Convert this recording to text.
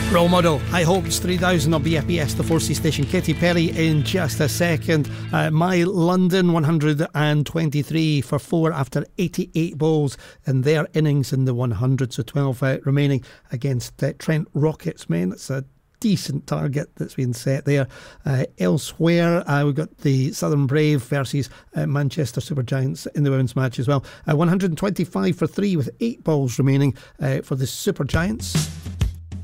Role Model, High Hopes 3000 on BFBS, the 4C station. Katy Perry in just a second. My London 123 for 4 after 88 balls in their innings in the 100, so 12 remaining against Trent Rockets men. That's a decent target that's been set there. Elsewhere, we've got the Southern Brave versus Manchester Supergiants in the women's match as well. 125 for 3 with 8 balls remaining for the Supergiants.